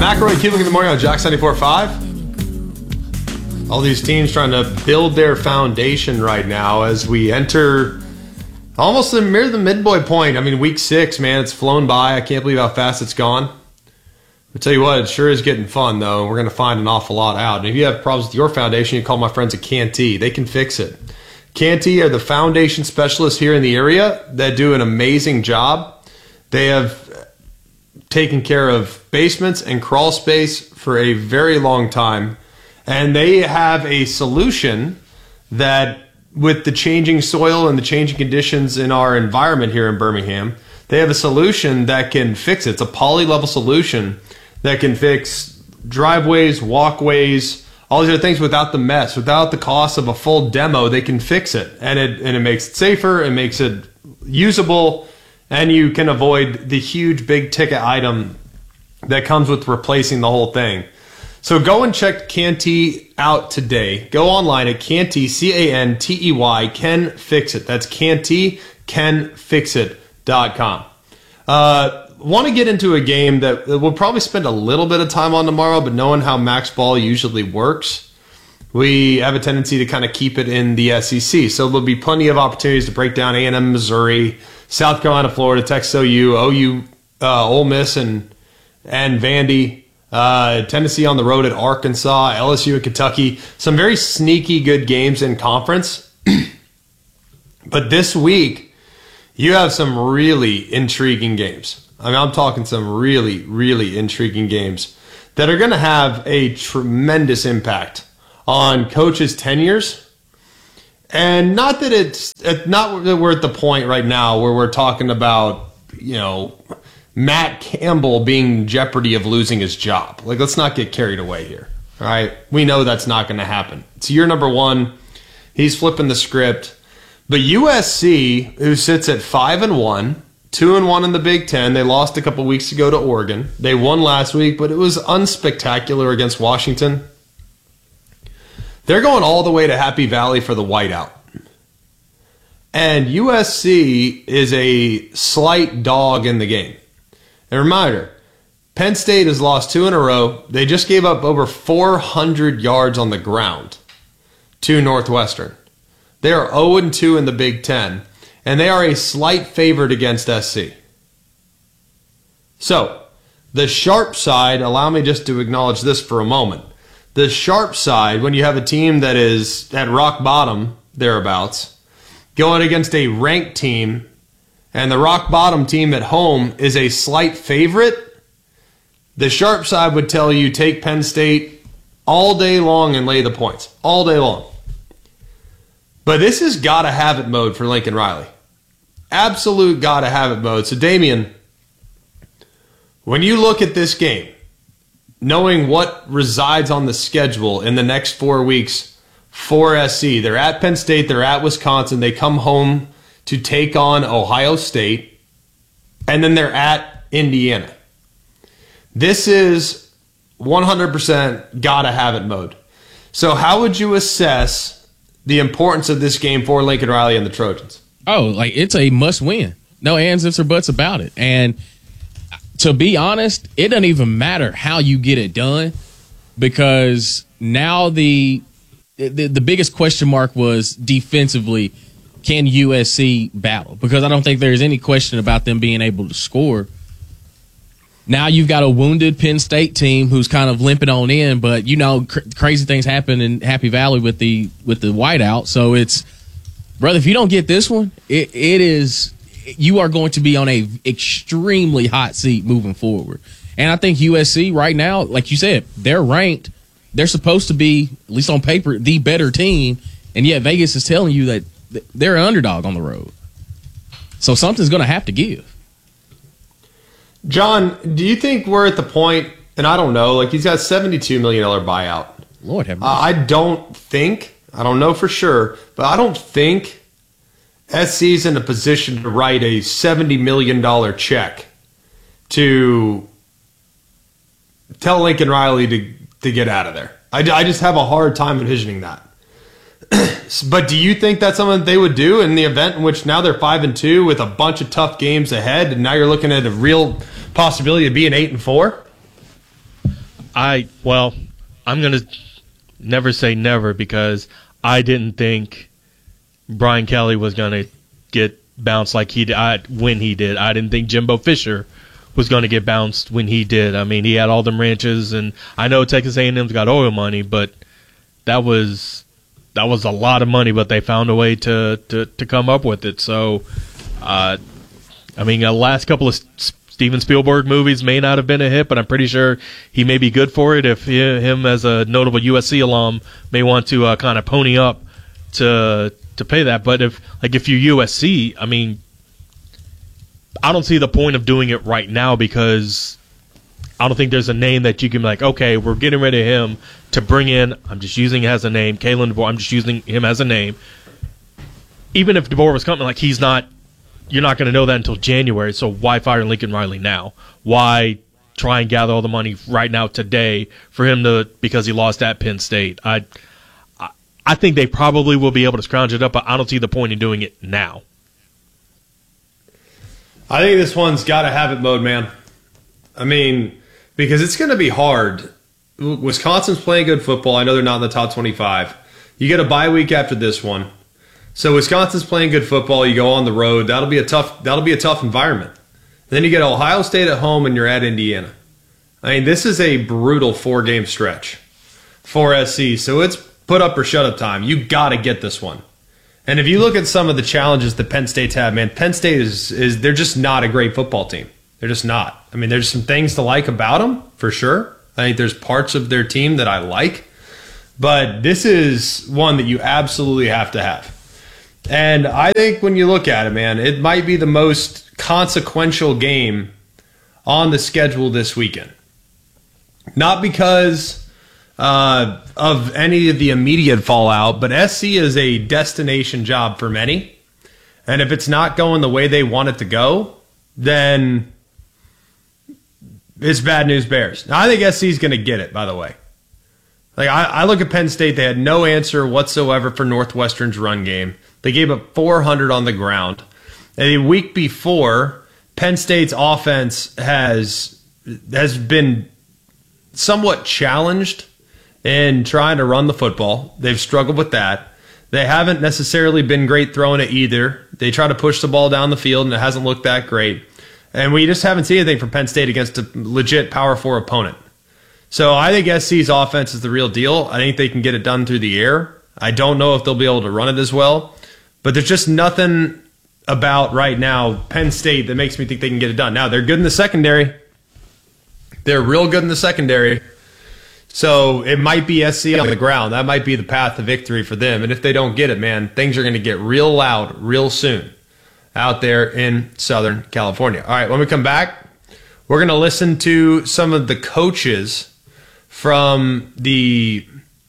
McElroy Cubic in the morning on Jack 94.5. All these teams trying to build their foundation right now as we enter almost near the midway point. I mean, week 6, man, it's flown by. I can't believe how fast it's gone. I'll tell you what, it sure is getting fun, though. We're going to find an awful lot out. And if you have problems with your foundation, you call my friends at Canty. They can fix it. Canty are the foundation specialists here in the area that do an amazing job. They have taken care of basements and crawl space for a very long time. And they have a solution that, with the changing soil and the changing conditions in our environment here in Birmingham, they have a solution that can fix it. It's a poly-level solution that can fix driveways, walkways, all these other things without the mess, without the cost of a full demo. They can fix it, and it makes it safer, it makes it usable, and you can avoid the huge big ticket item that comes with replacing the whole thing. So go and check Canty out today. Go online at Canty, Cantey, CanFixit. That's Canty, CanFixit.com. Want to get into a game that we'll probably spend a little bit of time on tomorrow, but knowing how Max Ball usually works, we have a tendency to kind of keep it in the SEC. So there'll be plenty of opportunities to break down A&M, Missouri, South Carolina, Florida, Texas OU, Ole Miss, and Vandy, Tennessee on the road at Arkansas, LSU at Kentucky. Some very sneaky good games in conference. But this week, you have some really intriguing games. I mean, I'm talking some really, really intriguing games that are going to have a tremendous impact on coaches' tenures. And not that we're at the point right now where we're talking about, Matt Campbell being in jeopardy of losing his job. Like, let's not get carried away here. All right? We know that's not going to happen. It's year number 1. He's flipping the script. But USC, who sits at 5-1, 2-1 in the Big Ten. They lost a couple weeks ago to Oregon. They won last week, but it was unspectacular against Washington. They're going all the way to Happy Valley for the whiteout. And USC is a slight dog in the game. And reminder, Penn State has lost 2 in a row. They just gave up over 400 yards on the ground to Northwestern. They are 0-2 in the Big Ten, and they are a slight favorite against SC. So, the sharp side, allow me just to acknowledge this for a moment. The sharp side, when you have a team that is at rock bottom, thereabouts, going against a ranked team, and the rock bottom team at home is a slight favorite, the sharp side would tell you take Penn State all day long and lay the points. All day long. But this is gotta-have-it mode for Lincoln Riley. Absolute gotta-have-it mode. So, Damian, when you look at this game, knowing what resides on the schedule in the next 4 weeks for SC, they're at Penn State, they're at Wisconsin, they come home to take on Ohio State, and then they're at Indiana. This is 100% gotta-have-it mode. So how would you assess the importance of this game for Lincoln Riley and the Trojans? Oh, like, it's a must-win. No ands, ifs, or buts about it. And to be honest, it doesn't even matter how you get it done, because now the biggest question mark was defensively, can USC battle? Because I don't think there's any question about them being able to score. Now you've got a wounded Penn State team who's kind of limping on in, but crazy things happen in Happy Valley with the whiteout. So it's, brother, if you don't get this one, you are going to be on a extremely hot seat moving forward. And I think USC right now, like you said, they're ranked. They're supposed to be, at least on paper, the better team. And yet Vegas is telling you that they're an underdog on the road. So something's going to have to give. John, do you think we're at the point, and I don't know, like, he's got a $72 million buyout. Lord have mercy. I don't know for sure, but I don't think SC's in a position to write a $70 million check to tell Lincoln Riley to get out of there. I just have a hard time envisioning that. But do you think that's something that they would do in the event in which now they're 5-2 with a bunch of tough games ahead, and now you're looking at a real possibility of being 8-4? I'm going to never say never because I didn't think Brian Kelly was going to get bounced like he did when he did. I didn't think Jimbo Fisher was going to get bounced when he did. I mean, he had all them ranches, and I know Texas A&M's got oil money, but that was a lot of money, but they found a way to come up with it. So, I mean, the last couple of Steven Spielberg movies may not have been a hit, but I'm pretty sure he may be good for it if him as a notable USC alum may want to kind of pony up to pay that. But if you're USC, I mean, I don't see the point of doing it right now because I don't think there's a name that you can be like, okay, we're getting rid of him to bring in, I'm just using as a name, Kalen DeBoer, I'm just using him as a name. Even if DeBoer was coming, like you're not going to know that until January, so why fire Lincoln Riley now? Why try and gather all the money right now today for him because he lost at Penn State? I think they probably will be able to scrounge it up, but I don't see the point in doing it now. I think this one's got to have it mode, man. I mean, because it's going to be hard. Wisconsin's playing good football. I know they're not in the top 25. You get a bye week after this one. So Wisconsin's playing good football. You go on the road. That'll be a tough environment. Then you get Ohio State at home and you're at Indiana. I mean, this is a brutal 4-game stretch for SC. So it's put up or shut up time. You got to get this one. And if you look at some of the challenges that Penn State's had, man, Penn State is they're just not a great football team. They're just not. I mean, there's some things to like about them, for sure. I think there's parts of their team that I like. But this is one that you absolutely have to have. And I think when you look at it, man, it might be the most consequential game on the schedule this weekend. Not because of any of the immediate fallout, but SC is a destination job for many. And if it's not going the way they want it to go, then it's bad news bears. Now, I think SC is going to get it, by the way. Like I look at Penn State, they had no answer whatsoever for Northwestern's run game. They gave up 400 on the ground. And a week before, Penn State's offense has been somewhat challenged in trying to run the football. They've struggled with that. They haven't necessarily been great throwing it either. They try to push the ball down the field, and it hasn't looked that great. And we just haven't seen anything from Penn State against a legit Power 4 opponent. So I think SC's offense is the real deal. I think they can get it done through the air. I don't know if they'll be able to run it as well. But there's just nothing about right now Penn State that makes me think they can get it done. Now, they're good in the secondary. They're real good in the secondary. So it might be SC on the ground. That might be the path to victory for them. And if they don't get it, man, things are going to get real loud real soon out there in Southern California. All right, when we come back, we're going to listen to some of the coaches from the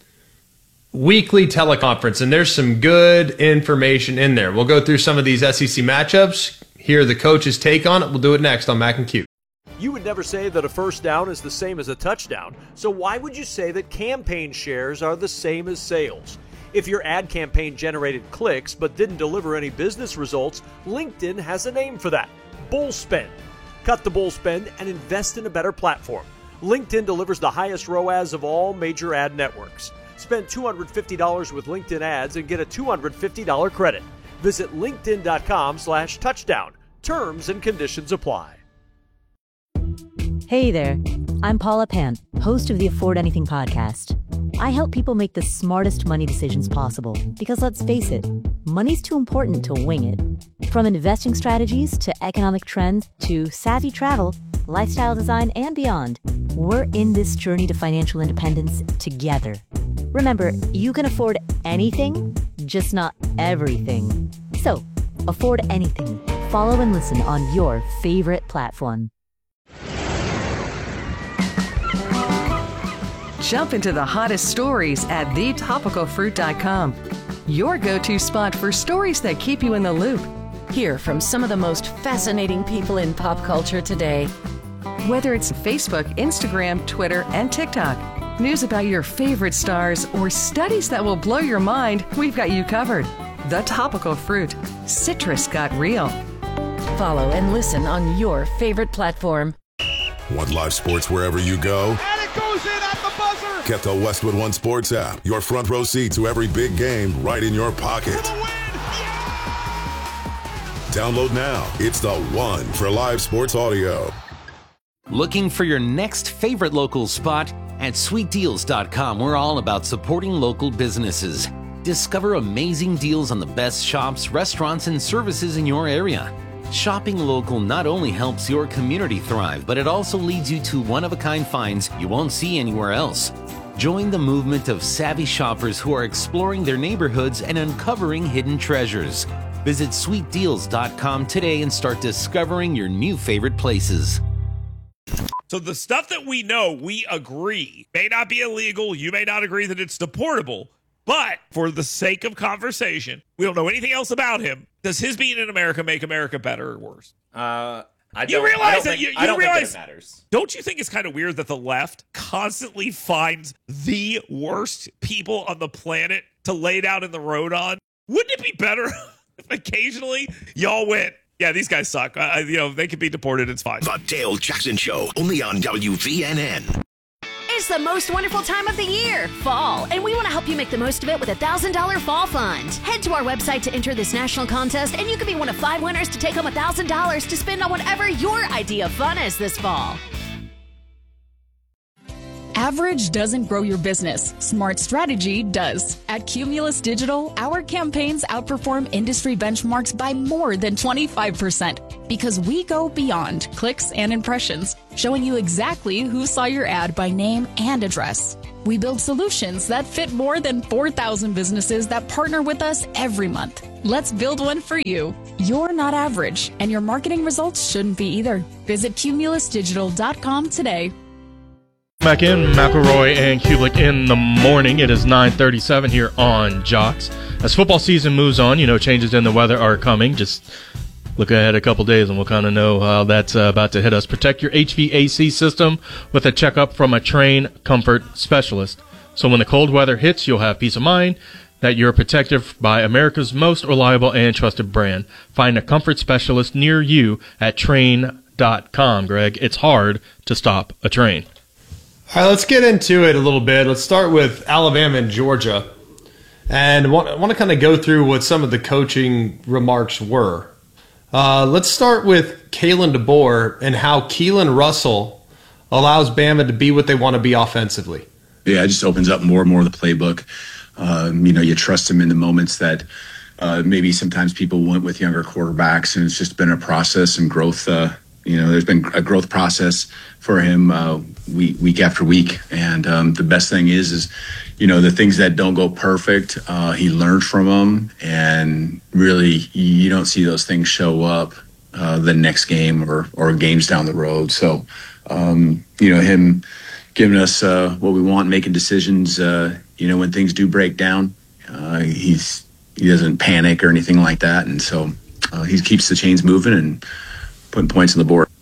weekly teleconference, and there's some good information in there. We'll go through some of these SEC matchups, hear the coach's take on it. We'll do it next on Mac and Q. You would never say that a first down is the same as a touchdown, so why would you say that campaign shares are the same as sales? If your ad campaign generated clicks but didn't deliver any business results, LinkedIn has a name for that: bull spend. Cut the bull spend and invest in a better platform. LinkedIn delivers the highest ROAS of all major ad networks. Spend $250 with LinkedIn ads and get a $250 credit. Visit linkedin.com/touchdown. Terms and conditions apply. Hey there, I'm Paula Pant, host of the Afford Anything podcast. I help people make the smartest money decisions possible because, let's face it, money's too important to wing it. From investing strategies to economic trends to savvy travel, lifestyle design, and beyond, we're in this journey to financial independence together. Remember, you can afford anything, just not everything. So, afford anything. Follow and listen on your favorite platform. Jump into the hottest stories at thetopicalfruit.com. Your go-to spot for stories that keep you in the loop. Hear from some of the most fascinating people in pop culture today. Whether it's Facebook, Instagram, Twitter, and TikTok, news about your favorite stars, or studies that will blow your mind, we've got you covered. The Topical Fruit. Citrus got real. Follow and listen on your favorite platform. Want live sports wherever you go? And it goes in at the buzzer! Get the Westwood One Sports app. Your front row seat to every big game right in your pocket. For the win! Yeah! Download now. It's the one for live sports audio. Looking for your next favorite local spot? At sweetdeals.com, we're all about supporting local businesses. Discover amazing deals on the best shops, restaurants, and services in your area. Shopping local not only helps your community thrive, but it also leads you to one-of-a-kind finds you won't see anywhere else. Join the movement of savvy shoppers who are exploring their neighborhoods and uncovering hidden treasures. Visit sweetdeals.com today and start discovering your new favorite places. So the stuff that we know, we agree, may not be illegal. You may not agree that it's deportable. But for the sake of conversation, we don't know anything else about him. Does his being in America make America better or worse? I don't think it matters. Don't you think it's kind of weird that the left constantly finds the worst people on the planet to lay down in the road on? Wouldn't it be better if occasionally y'all went, yeah, these guys suck. They could be deported. It's fine. The Dale Jackson Show, only on WVNN. It's the most wonderful time of the year, fall, and we want to help you make the most of it with a $1,000 fall fund. Head to our website to enter this national contest, and you could be one of 5 winners to take home $1,000 to spend on whatever your idea of fun is this fall. Average doesn't grow your business. Smart strategy does. At Cumulus Digital, our campaigns outperform industry benchmarks by more than 25% because we go beyond clicks and impressions, showing you exactly who saw your ad by name and address. We build solutions that fit more than 4,000 businesses that partner with us every month. Let's build one for you. You're not average, and your marketing results shouldn't be either. Visit cumulusdigital.com today. Back in McElroy and Kublik in the morning. It is 9:37 here on Jocks. As football season moves on, changes in the weather are coming. Just look ahead a couple days and we'll kind of know how that's about to hit us. Protect your HVAC system with a checkup from a Trane Comfort specialist. So when the cold weather hits, you'll have peace of mind that you're protected by America's most reliable and trusted brand. Find a comfort specialist near you at Trane.com, Greg. It's hard to stop a train. All right, let's get into it a little bit. Let's start with Alabama and Georgia. And I want to kind of go through what some of the coaching remarks were. Let's start with Kalen DeBoer and how Keelan Russell allows Bama to be what they want to be offensively. Yeah, it just opens up more and more of the playbook. You trust him in the moments that maybe sometimes people went with younger quarterbacks, and it's just been a process and growth. There's been a growth process for him week after week. And the best thing is the things that don't go perfect, he learned from them. And really, you don't see those things show up the next game or games down the road. So, him giving us what we want, making decisions, when things do break down, he doesn't panic or anything like that. And so he keeps the chains moving and putting points on the board.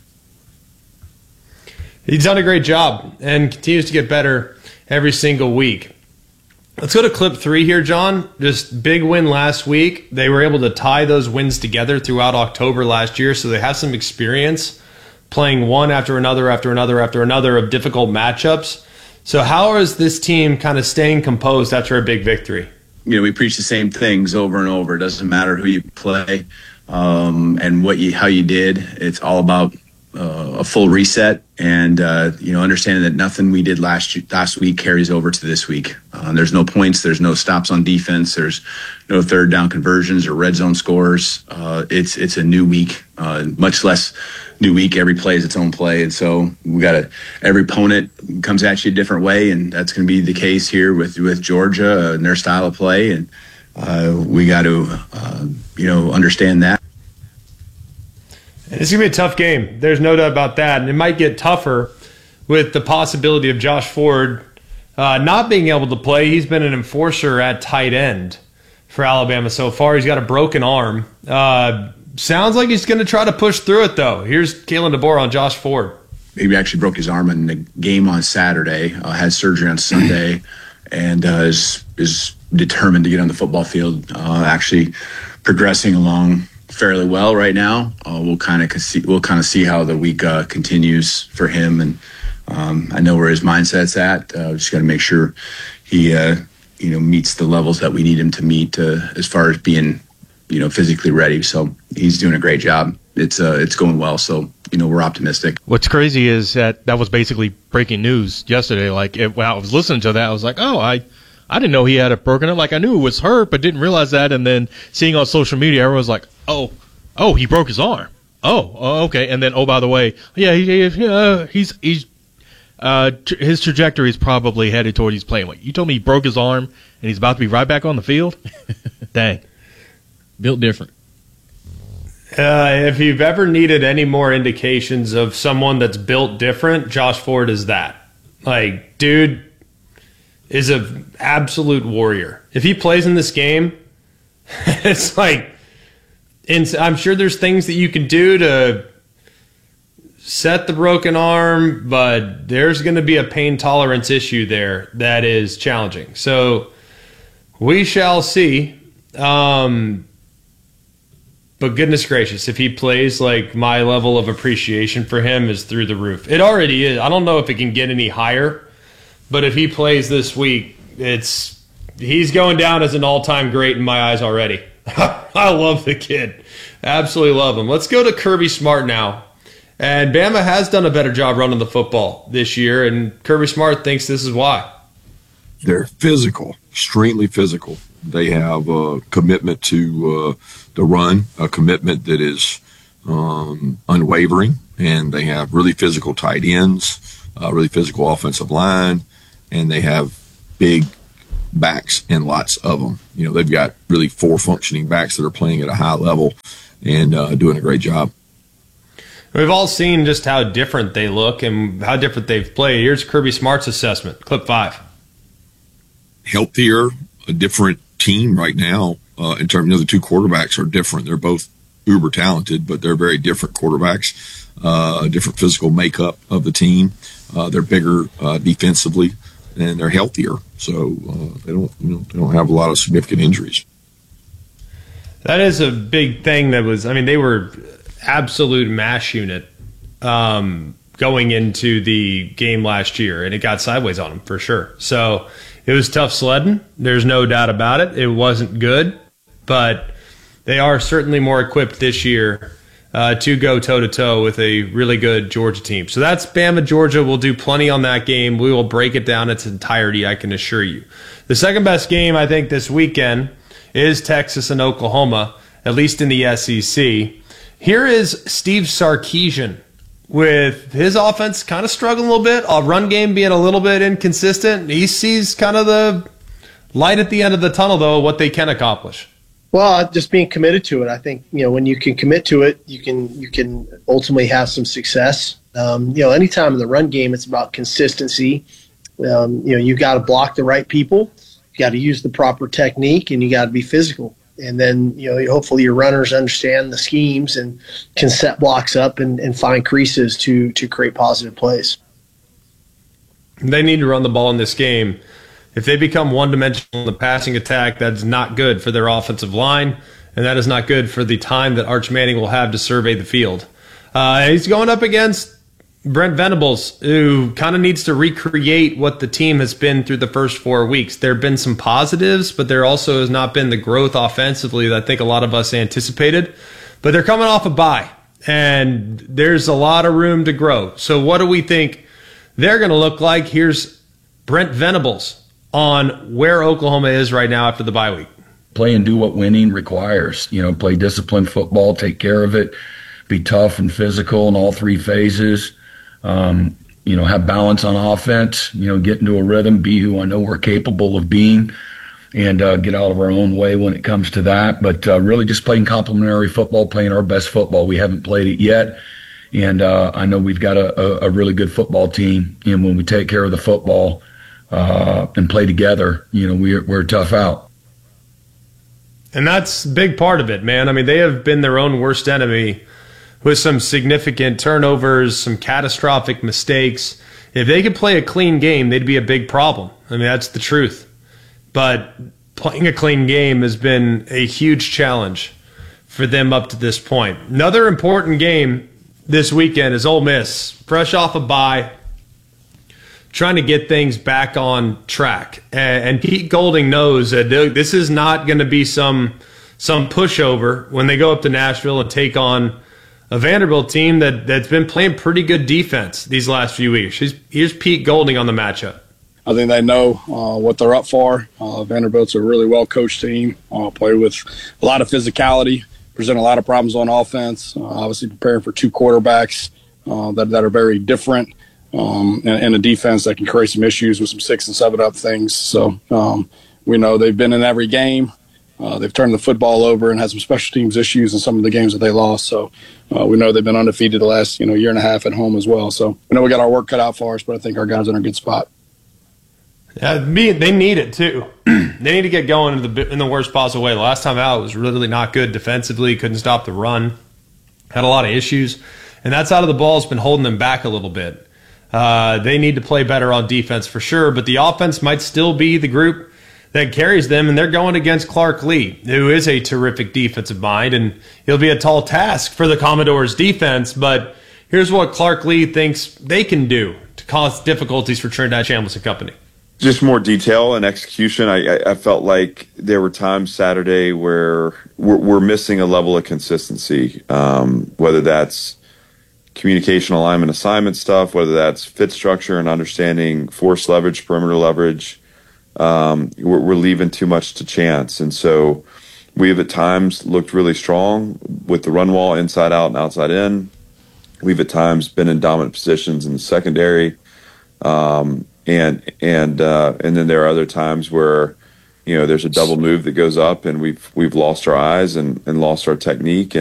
He's done a great job and continues to get better every single week. Let's go to clip 3 here, John. Just big win last week. They were able to tie those wins together throughout October last year, so they have some experience playing one after another of difficult matchups. So how is this team kind of staying composed after a big victory? We preach the same things over and over. It doesn't matter who you play. And how you did. It's all about a full reset and understanding that nothing we did last week carries over to this week. There's no points, there's no stops on defense, there's no third down conversions or red zone scores. It's a new week, much less new week. Every play is its own play, and so every opponent comes at you a different way, and that's going to be the case here with Georgia and their style of play, and we got to understand that. It's going to be a tough game. There's no doubt about that. And it might get tougher with the possibility of Josh Ford not being able to play. He's been an enforcer at tight end for Alabama so far. He's got a broken arm. Sounds like he's going to try to push through it, though. Here's Kalen DeBoer on Josh Ford. He actually broke his arm in the game on Saturday, had surgery on Sunday, and is determined to get on the football field, actually progressing along fairly well right now. We'll kind of see how the week continues for him, and I know where his mindset's at. Just got to make sure he meets the levels that we need him to meet as far as being physically ready. So he's doing a great job. It's going well. So we're optimistic. What's crazy is that was basically breaking news yesterday. Like when I was listening to that, I was like, oh, I didn't know he had a broken it. Like I knew it was hurt, but didn't realize that. And then seeing on social media, everyone was like, oh, he broke his arm. Oh, okay. And then, by the way, yeah, his trajectory is probably headed toward he's playing. Wait, you told me he broke his arm and he's about to be right back on the field? Dang. Built different. If you've ever needed any more indications of someone that's built different, Josh Ford is that. Like, dude is an absolute warrior. If he plays in this game, it's like, I'm sure there's things that you can do to set the broken arm, but there's going to be a pain tolerance issue there that is challenging. So we shall see. But goodness gracious, if he plays, like, my level of appreciation for him is through the roof. It already is. I don't know if it can get any higher, but if he plays this week, he's going down as an all-time great in my eyes already. I love the kid. Absolutely love him. Let's go to Kirby Smart now. And Bama has done a better job running the football this year, and Kirby Smart thinks this is why. They're physical, extremely physical. They have a commitment to the run, a commitment that is unwavering, and they have really physical tight ends, really physical offensive line, and they have big backs and lots of them. They've got really 4 functioning backs that are playing at a high level and doing a great job. We've all seen just how different they look and how different they've played. Here's Kirby Smart's assessment, clip 5. Healthier, a different team right now in terms of the 2 quarterbacks are different. They're both uber talented, but they're very different quarterbacks, different physical makeup of the team. They're bigger defensively, and they're healthier. So they don't have a lot of significant injuries. That is a big thing. They were absolute mash unit going into the game last year, and it got sideways on them for sure. So it was tough sledding. There's no doubt about it. It wasn't good, but they are certainly more equipped this year to go toe-to-toe with a really good Georgia team. So that's Bama, Georgia. We'll do plenty on that game. We will break it down its entirety, I can assure you. The second best game, I think, this weekend is Texas and Oklahoma, at least in the SEC. Here is Steve Sarkisian with his offense kind of struggling a little bit, a run game being a little bit inconsistent. He sees kind of the light at the end of the tunnel, though, what they can accomplish. Well, just being committed to it. I think, when you can commit to it, you can ultimately have some success. Anytime in the run game, it's about consistency. You got to block the right people. You got to use the proper technique, and you got to be physical. And then, hopefully your runners understand the schemes and can set blocks up and find creases to create positive plays. They need to run the ball in this game. If they become one-dimensional in the passing attack, that's not good for their offensive line, and that is not good for the time that Arch Manning will have to survey the field. He's going up against Brent Venables, who kind of needs to recreate what the team has been through the first 4 weeks. There have been some positives, but there also has not been the growth offensively that I think a lot of us anticipated. But they're coming off a bye, and there's a lot of room to grow. So what do we think they're going to look like? Here's Brent Venables on where Oklahoma is right now after the bye week. Play and do what winning requires. Play disciplined football, take care of it, be tough and physical in all 3 phases. Have balance on offense, get into a rhythm, be who I know we're capable of being, and get out of our own way when it comes to that. But really just playing complementary football, playing our best football. We haven't played it yet, and I know we've got a really good football team. And when we take care of the football and play together, we're tough out. And that's a big part of it, man. They have been their own worst enemy with some significant turnovers, some catastrophic mistakes. If they could play a clean game, they'd be a big problem. That's the truth. But playing a clean game has been a huge challenge for them up to this point. Another important game this weekend is Ole Miss, fresh off a bye, trying to get things back on track. And Pete Golding knows that this is not going to be some pushover when they go up to Nashville and take on a Vanderbilt team that's been playing pretty good defense these last few weeks. Here's Pete Golding on the matchup. I think they know what they're up for. Vanderbilt's a really well-coached team, play with a lot of physicality, present a lot of problems on offense, obviously preparing for two quarterbacks that are very different, and a defense that can create some issues with some 6 and 7 up things. So we know they've been in every game. They've turned the football over and had some special teams issues in some of the games that they lost. So we know they've been undefeated the last year and a half at home as well. So we know we got our work cut out for us, but I think our guys are in a good spot. Yeah, they need it too. They need to get going in the worst possible way. The last time out, it was really not good defensively. Couldn't stop the run. Had a lot of issues. And that side of the ball has been holding them back a little bit. They need to play better on defense for sure, but the offense might still be the group that carries them, and they're going against Clark Lee, who is a terrific defensive mind, and it'll be a tall task for the Commodores' defense, but here's what Clark Lee thinks they can do to cause difficulties for Trinidad Shambles and company. Just more detail and execution. I felt like there were times Saturday where we're missing a level of consistency, whether that's communication, alignment, assignment stuff, whether that's fit structure and understanding force leverage, perimeter leverage. We're leaving too much to chance. And so we have at times looked really strong with the run wall inside out and outside in. We've at times been in dominant positions in the secondary. And then there are other times where, there's a double move that goes up and we've lost our eyes and lost our technique.